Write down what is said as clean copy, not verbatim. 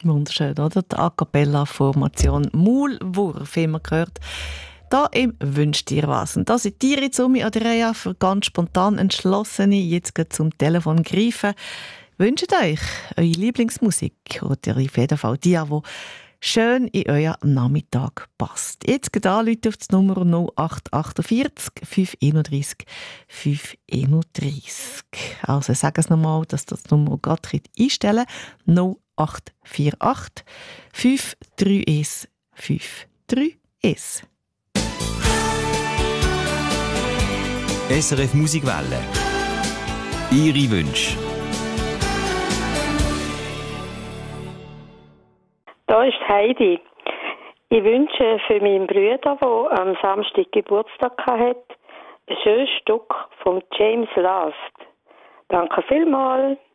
Wunderschön, oder? Die A Cappella-Formation Maulwurf haben wir gehört. Da im «Wünsch dir was». Und da sind ihr jetzt an der Reihe für ganz spontan Entschlossene jetzt gleich zum Telefon greifen. Wünscht euch eure Lieblingsmusik oder auf jeden Fall die schön in euren Nachmittag passt. Jetzt geht anrufen auf die Nummer 0848 531 531. Also sagen Sie nochmal, dass das die Nummer gerade einstellen könnt. 0848 531 531. SRF Musikwelle. Ihre Wünsche. Da ist Heidi. Ich wünsche für meinen Bruder, der am Samstag Geburtstag hatte, ein schönes Stück von James Last. Danke vielmals.